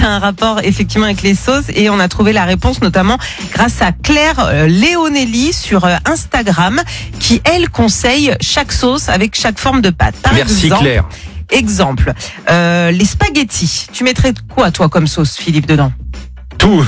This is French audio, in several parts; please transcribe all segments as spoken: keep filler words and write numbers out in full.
ça a un rapport effectivement avec les sauces et on a trouvé la réponse notamment grâce à Claire euh, Léonelli sur euh, Instagram qui elle conseille chaque sauce avec chaque forme de pâte. Par Merci exemple, Claire. Exemple, euh, les spaghettis. Tu mettrais quoi toi comme sauce, Philippe, dedans? Tout.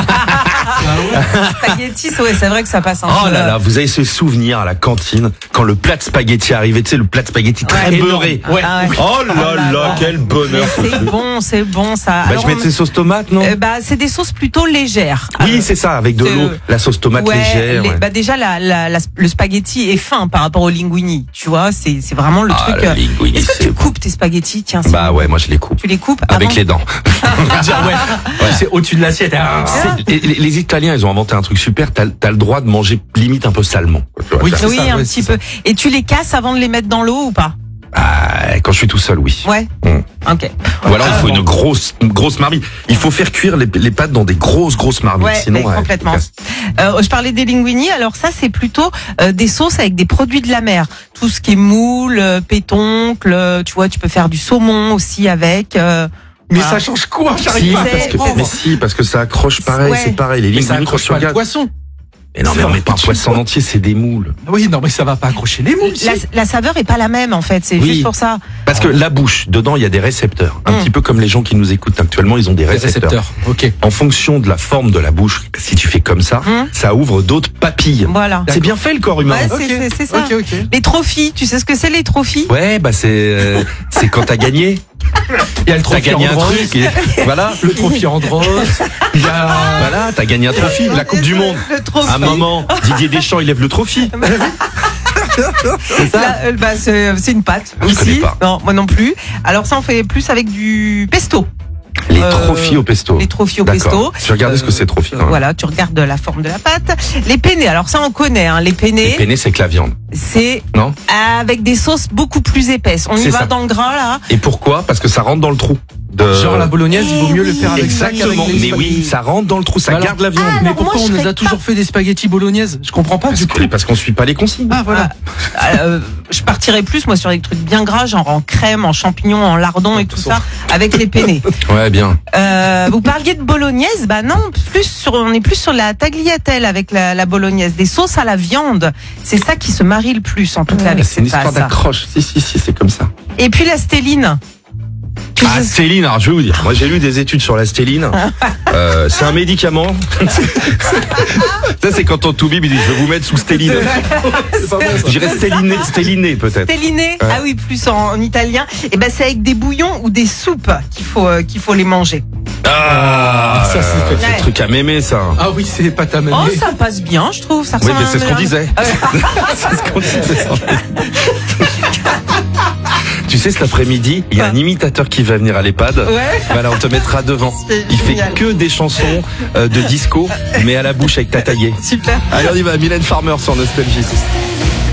Spaghettis, ouais, c'est vrai que ça passe un Oh peu. là là, vous avez ce souvenir à la cantine quand le plat de spaghetti arrivait, tu sais, le plat de spaghetti très Ouais, beurré. Ouais. Ah ouais. Oh là là, là. quel bonheur. Mais c'est bon, c'est bon ça. Bah, Alors, je mettrais sauce tomate, non? euh, bah, c'est des sauces plutôt légères. Oui, Alors, c'est ça, avec de c'est- l'eau, la sauce tomate ouais, légère. les- ouais. bah déjà la, la, la- le spaghetti est fin par rapport au linguini, tu vois, c'est c'est vraiment le Ah, truc. le euh, linguini, Est-ce que c'est tu bon. coupes tes spaghettis? Tiens, c'est Bah bon. ouais, moi je les coupe. Tu les coupes Avec avant les dents. Dire, ouais, c'est au-dessus de l'assiette. Ah. C'est- et les, les Italiens, ils ont inventé un truc super. T'as, t'as le droit de manger limite un peu salement. Tu vois, Oui, ça- c'est Oui, ça, un ouais, petit c'est peu. Et tu les casses avant de les mettre dans l'eau ou pas? Ah, quand je suis tout seul, oui. Ouais. Mm. Ok. Ou alors il faut Ah, une grosse, une grosse marmite. Il faut faire cuire les, les pâtes dans des grosses, grosses marmites. Ouais, Sinon, mais ouais, complètement. tu casses. Euh, je parlais des linguini, alors ça c'est plutôt euh, des sauces avec des produits de la mer. Tout ce qui est moule, euh, pétoncle, euh, tu vois, tu peux faire du saumon aussi avec. euh, Mais voilà. ça change quoi? Si, J'arrive pas à parce que, comprendre. mais si, parce que ça accroche pareil, Ouais. c'est pareil. Les Mais ça linguini, quand accroche tu pas le regardes. poisson. Mais non, mais Ça on va met pas un pas de poisson entier, c'est des moules. Oui, non, mais ça va pas accrocher les moules. La, si. la saveur est pas la même en fait, c'est Oui. juste pour ça. Parce que la bouche, dedans, il y a des récepteurs. Un Mm. petit peu comme les gens qui nous écoutent actuellement, ils ont des Les récepteurs. récepteurs. Ok. En fonction de la forme de la bouche, si tu fais comme ça, Mm. ça ouvre d'autres papilles. Voilà. C'est bien fait le corps humain. Ouais, Ok. c'est- c'est- c'est ça. Ok, ok. Les trophies, tu sais ce que c'est les trophies? Ouais, bah c'est euh, c'est quand t'as gagné. Il y a le T'as trophée gagné un Andros. truc. et- voilà. Le trophée Andros. Il y a. Voilà, t'as gagné un trophée. La Coupe du Monde. Le trophée. À un moment, Didier Deschamps, il lève le trophée. C'est ça. Là, euh, bah, c'est c'est une pâte Je connais aussi. pas. Non, moi non plus. Alors ça, on fait plus avec du pesto. Les Euh, trophées au pesto. Les trophies au D'accord. pesto. Je vais regarder ce que c'est trophée. quand même. Voilà, tu regardes la forme de la pâte. Les penne, alors ça on connaît. Hein. Les penne, Les penne, c'est que la viande. c'est Non? avec des sauces beaucoup plus épaisses. On y C'est va ça. dans le gras là. Et pourquoi? Parce que ça rentre dans le trou. De... Genre la bolognaise, il vaut mieux le faire avec ça Exactement. qu'avec les Mais oui, spaghettis. ça rentre dans le trou, ça Voilà. garde la viande. Ah, Mais alors, pourquoi moi, on je nous serais a toujours fait des spaghettis bolognaise? Je comprends pas Parce du que- coup. parce qu'on suit pas les consignes. Ah voilà. Euh, je partirais plus moi sur des trucs bien gras, genre en crème, en champignons, en lardon et tout ça, avec les penne. Ouais, bien. Euh, vous parliez de bolognaise, bah non, plus sur, on est plus sur la tagliatelle avec la, la bolognaise, des sauces à la viande. C'est ça qui se marie le plus en tout cas avec C'est une cette histoire pâte. d'accroche. Si, si, si, c'est comme ça. Et puis la stéline. Tu Ah, sais- stéline, alors je vais vous dire. Moi, j'ai lu des études sur la stéline. Euh, c'est un médicament. Ça, c'est quand on toubib, il dit, je vais vous mettre sous stéline. C'est pas vrai, ça. Je dirais stéliné, stéliné, peut-être. Stéliné, ah oui, plus en, en italien. Et ben c'est avec des bouillons ou des soupes qu'il faut euh, qu'il faut les manger. Ah, Ça, c'est fait. c'est le truc à mémé, ça. Ah oui, c'est pas ta Oh, mémé. ça passe bien, je trouve. Ça Oui, ressemble mais à c'est un ce qu'on mélange. disait. C'est ce qu'on disait. Tu sais, cet après-midi, il y a un imitateur qui va venir à l'EHPAD. Ouais. Voilà, on te mettra devant. C'est Il fait génial. que des chansons euh, de disco, mais à la bouche avec ta taillée. Super. Allez, on y va. Mylène Farmer sur Nostalgie.